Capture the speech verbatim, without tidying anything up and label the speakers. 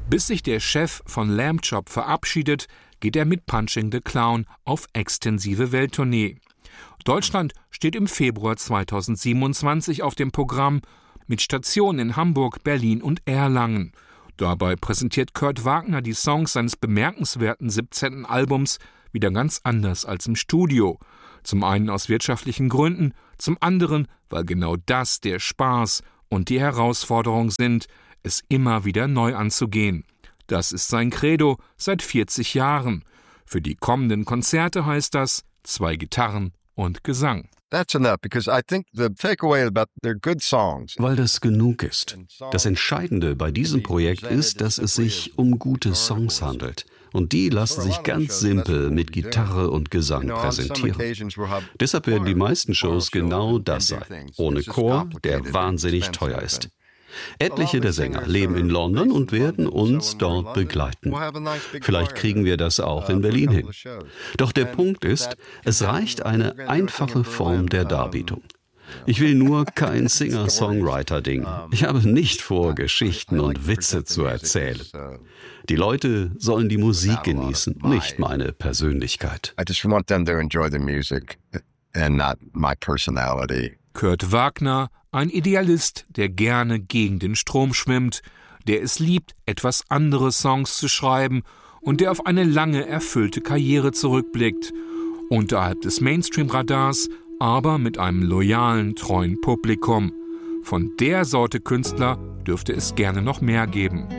Speaker 1: Bis sich der Chef von Lamb Chop verabschiedet, geht er mit Punching the Clown auf extensive Welttournee. Deutschland steht im Februar zweitausendsiebenundzwanzig auf dem Programm mit Stationen in Hamburg, Berlin und Erlangen. Dabei präsentiert Kurt Wagner die Songs seines bemerkenswerten siebzehnten Albums wieder ganz anders als im Studio. Zum einen aus wirtschaftlichen Gründen, zum anderen, weil genau das der Spaß und die Herausforderung sind, es immer wieder neu anzugehen. Das ist sein Credo seit vierzig Jahren. Für die kommenden Konzerte heißt das zwei Gitarren und Gesang.
Speaker 2: Weil das genug ist. Das Entscheidende bei diesem Projekt ist, dass es sich um gute Songs handelt. Und die lassen sich ganz simpel mit Gitarre und Gesang präsentieren. Deshalb werden die meisten Shows genau das sein. Ohne Chor, der wahnsinnig teuer ist. Etliche der Sänger leben in London und werden uns dort begleiten. Vielleicht kriegen wir das auch in Berlin hin. Doch der Punkt ist, es reicht eine einfache Form der Darbietung. Ich will nur kein Singer-Songwriter-Ding. Ich habe nicht vor, Geschichten und Witze zu erzählen. Die Leute sollen die Musik genießen, nicht meine Persönlichkeit.
Speaker 1: Kurt Wagner, ein Idealist, der gerne gegen den Strom schwimmt, der es liebt, etwas andere Songs zu schreiben und der auf eine lange, erfüllte Karriere zurückblickt. Unterhalb des Mainstream-Radars, aber mit einem loyalen, treuen Publikum. Von der Sorte Künstler dürfte es gerne noch mehr geben.